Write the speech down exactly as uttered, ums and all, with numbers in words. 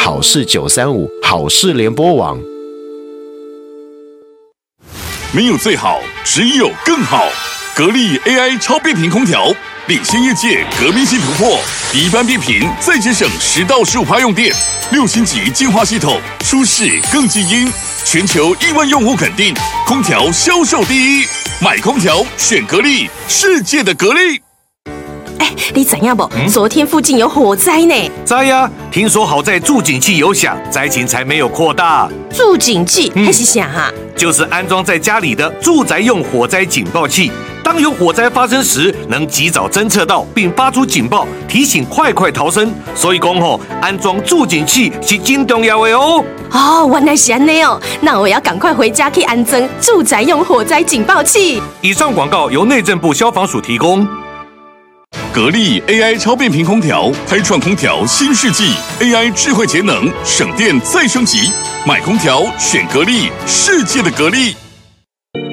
好事九三五好事联播网。 没有最好，只有更好。格力 A I 超变频空调领先业界，革命性突破，一般变频再节省十到十五趴用电，六星级净化系统，舒适更静音，全球亿万用户肯定，空调销售第一。买空调选格力，世界的格力。 哎，你知影不？嗯、昨天附近有火灾呢。 知呀，听说好在助警器有响，灾情才没有扩大。 助警器还是啥啊？ 就是安装在家里的住宅用火灾警报器。当有火灾发生时，能及早侦测到并发出警报，提醒快快逃生。所以讲吼，安装助警器是真重要的哦。 哦，原来是安内哦，那我要赶快回家去安装住宅用火灾警报器。 以上广告由内政部消防署提供。 格力 A I 超变频空调开创空调新世纪 ，A I 智慧节能，省电再升级。买空调选格力，世界的格力。